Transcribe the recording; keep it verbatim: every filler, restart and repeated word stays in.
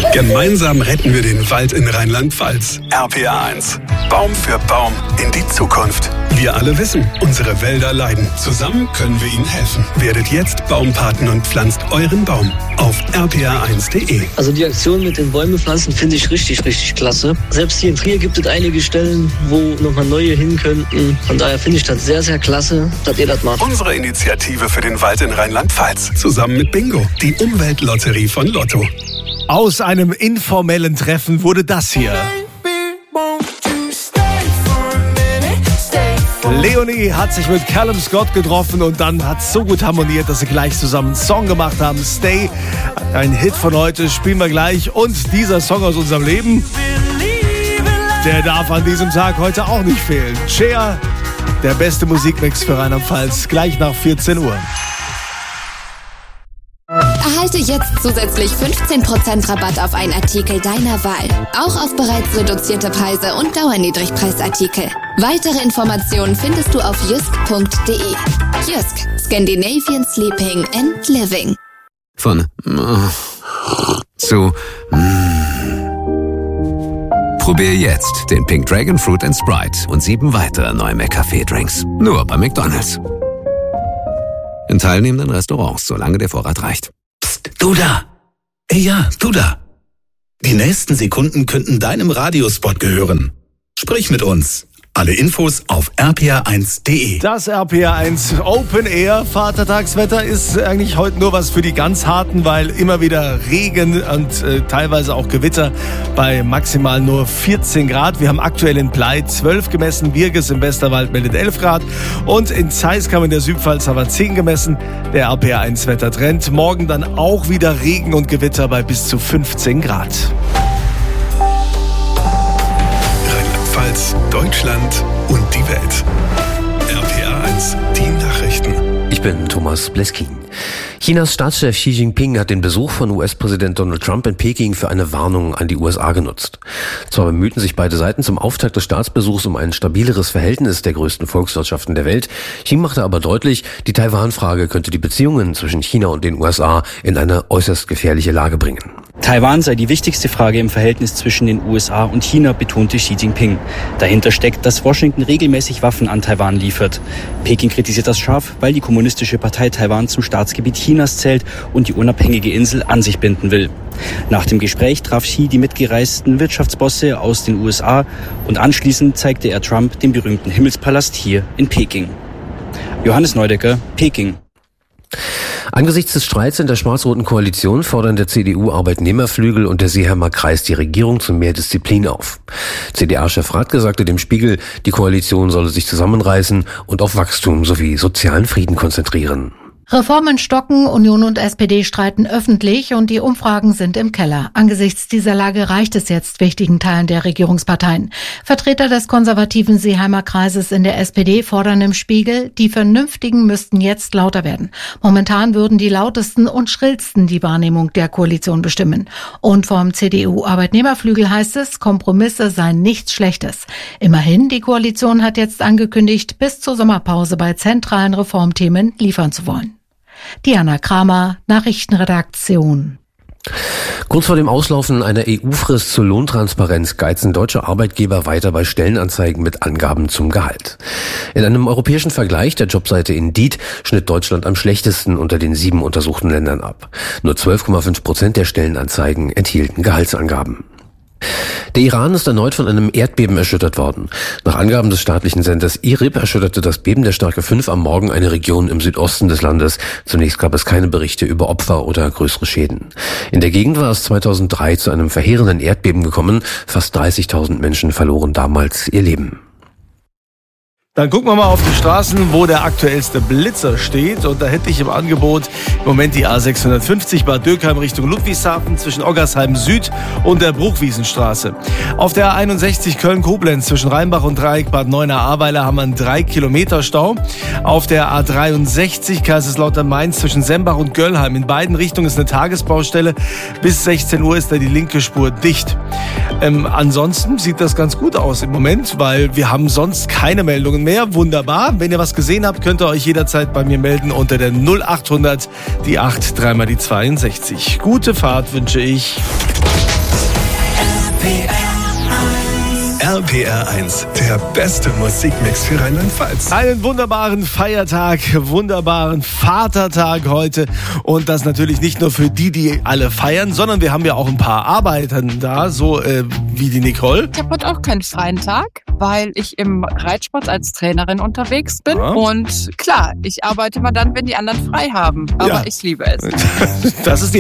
Gemeinsam retten wir den Wald in Rheinland-Pfalz. R P R eins. Baum für Baum in die Zukunft. Wir alle wissen, unsere Wälder leiden. Zusammen können wir ihnen helfen. Werdet jetzt Baumpaten und pflanzt euren Baum auf r p r eins punkt d e. Also die Aktion mit den Bäume pflanzen finde ich richtig, richtig klasse. Selbst hier in Trier gibt es einige Stellen, wo nochmal neue hin könnten. Von daher finde ich das sehr, sehr klasse, dass ihr das macht. Unsere Initiative für den Wald in Rheinland-Pfalz. Zusammen mit Bingo, die Umweltlotterie von Lotto. Aus einem informellen Treffen wurde das hier. Leonie hat sich mit Callum Scott getroffen und dann hat es so gut harmoniert, dass sie gleich zusammen einen Song gemacht haben. Stay, ein Hit von heute, spielen wir gleich. Und dieser Song aus unserem Leben, der darf an diesem Tag heute auch nicht fehlen. Cher, der beste Musikmix für Rheinland-Pfalz, gleich nach vierzehn Uhr. Erhalte jetzt zusätzlich fünfzehn Prozent Rabatt auf einen Artikel deiner Wahl. Auch auf bereits reduzierte Preise und Dauerniedrigpreisartikel. Weitere Informationen findest du auf jysk punkt d e. Jysk, Scandinavian Sleeping and Living. Von zu Probier jetzt den Pink Dragon Fruit and Sprite und sieben weitere neue McCafé-Drinks. Nur bei McDonald's. In teilnehmenden Restaurants, solange der Vorrat reicht. Psst, du da! Ey, ja, du da! Die nächsten Sekunden könnten deinem Radiospot gehören. Sprich mit uns. Alle Infos auf r p r eins punkt d e. Das R P R eins Open Air Vatertagswetter ist eigentlich heute nur was für die ganz Harten, weil immer wieder Regen und äh, teilweise auch Gewitter bei maximal nur vierzehn Grad. Wir haben aktuell in Blei zwölf gemessen, Birges im Westerwald meldet elf Grad und in Zeiskam in der Südpfalz haben wir zehn gemessen. Der R P R eins Wettertrend. Morgen dann auch wieder Regen und Gewitter bei bis zu fünfzehn Grad. Deutschland und die Welt. R P R eins, die Nachrichten. Ich bin Thomas Bleskin. Chinas Staatschef Xi Jinping hat den Besuch von U S-Präsident Donald Trump in Peking für eine Warnung an die U S A genutzt. Zwar bemühten sich beide Seiten zum Auftakt des Staatsbesuchs um ein stabileres Verhältnis der größten Volkswirtschaften der Welt. Xi machte aber deutlich, die Taiwan-Frage könnte die Beziehungen zwischen China und den U S A in eine äußerst gefährliche Lage bringen. Taiwan sei die wichtigste Frage im Verhältnis zwischen den U S A und China, betonte Xi Jinping. Dahinter steckt, dass Washington regelmäßig Waffen an Taiwan liefert. Peking kritisiert das scharf, weil die Kommunistische Partei Taiwan zum Staatsgebiet Chinas zählt und die unabhängige Insel an sich binden will. Nach dem Gespräch traf Xi die mitgereisten Wirtschaftsbosse aus den U S A und anschließend zeigte er Trump den berühmten Himmelspalast hier in Peking. Johannes Neudecker, Peking. Angesichts des Streits in der schwarz-roten Koalition fordern der C D U-Arbeitnehmerflügel und der Seeheimer Kreis die Regierung zu mehr Disziplin auf. C D A-Chef Radke sagte dem Spiegel, die Koalition solle sich zusammenreißen und auf Wachstum sowie sozialen Frieden konzentrieren. Reformen stocken, Union und S P D streiten öffentlich und die Umfragen sind im Keller. Angesichts dieser Lage reicht es jetzt wichtigen Teilen der Regierungsparteien. Vertreter des konservativen Seeheimer Kreises in der S P D fordern im Spiegel, die Vernünftigen müssten jetzt lauter werden. Momentan würden die lautesten und schrillsten die Wahrnehmung der Koalition bestimmen. Und vom C D U-Arbeitnehmerflügel heißt es, Kompromisse seien nichts Schlechtes. Immerhin, die Koalition hat jetzt angekündigt, bis zur Sommerpause bei zentralen Reformthemen liefern zu wollen. Diana Kramer, Nachrichtenredaktion. Kurz vor dem Auslaufen einer E U-Frist zur Lohntransparenz geizen deutsche Arbeitgeber weiter bei Stellenanzeigen mit Angaben zum Gehalt. In einem europäischen Vergleich der Jobseite Indeed schnitt Deutschland am schlechtesten unter den sieben untersuchten Ländern ab. Nur zwölf Komma fünf Prozent der Stellenanzeigen enthielten Gehaltsangaben. Der Iran ist erneut von einem Erdbeben erschüttert worden. Nach Angaben des staatlichen Senders I R I B erschütterte das Beben der Stärke fünf am Morgen eine Region im Südosten des Landes. Zunächst gab es keine Berichte über Opfer oder größere Schäden. In der Gegend war es zweitausenddrei zu einem verheerenden Erdbeben gekommen. Fast dreißigtausend Menschen verloren damals ihr Leben. Dann gucken wir mal auf die Straßen, wo der aktuellste Blitzer steht. Und da hätte ich im Angebot im Moment die A sechshundertfünfzig Bad Dürkheim Richtung Ludwigshafen zwischen Oggersheim Süd und der Bruchwiesenstraße. Auf der A einundsechzig Köln-Koblenz zwischen Rheinbach und Dreieck Bad Neuenahr-Ahrweiler haben wir einen drei Kilometer Stau. Auf der A dreiundsechzig Kaiserslautern-Mainz zwischen Sembach und Göllheim. In beiden Richtungen ist eine Tagesbaustelle. Bis sechzehn Uhr ist da die linke Spur dicht. Ähm, ansonsten sieht das ganz gut aus im Moment, weil wir haben sonst keine Meldungen mehr. Wunderbar. Wenn ihr was gesehen habt, könnt ihr euch jederzeit bei mir melden unter der null achthundert, die acht, dreimal die zweiundsechzig. Gute Fahrt wünsche ich. R P R eins, der beste Musikmix für Rheinland-Pfalz. Einen wunderbaren Feiertag, wunderbaren Vatertag heute. Und das natürlich nicht nur für die, die alle feiern, sondern wir haben ja auch ein paar Arbeiter da, so äh, wie die Nicole. Ich habe heute auch keinen freien Tag, weil ich im Reitsport als Trainerin unterwegs bin. Ja. Und klar, ich arbeite mal dann, wenn die anderen frei haben. Aber Ja. ich liebe es. Das ist die